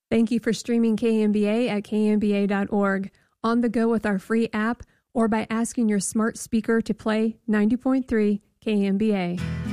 Thank you for streaming KMBA at kmba.org, on the go with our free app, or by asking your smart speaker to play 90.3 KMBA.